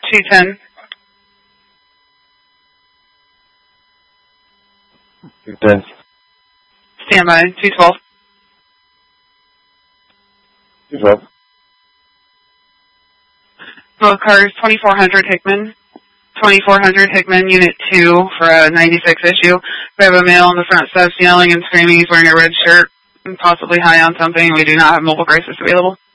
210. Good. Standby, 212. 212. Both cars, 2400 Hickman. 2400 Hickman, Unit 2 for a 96 issue. We have a male on the front steps yelling and screaming. He's wearing a red shirt and possibly high on something. We do not have mobile crisis available.